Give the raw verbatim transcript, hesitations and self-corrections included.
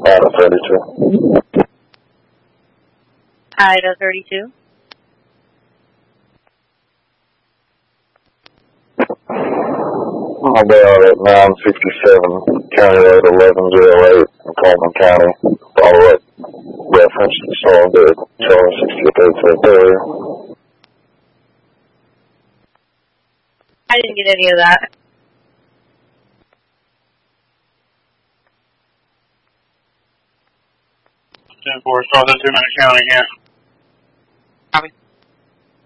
Idaho thirty-two. Idaho thirty-two. I'll be out at nine fifty-seven County Road eleven oh eight in Coleman County. Follow up reference to saw the Charlie sixty-eight earlier. I didn't get any of that. ten four, South Two Minute County, yeah.